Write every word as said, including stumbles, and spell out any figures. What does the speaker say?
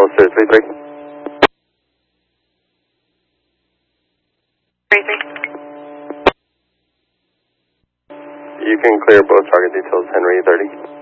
details to three three. three three. You can clear both target details, Henry thirty.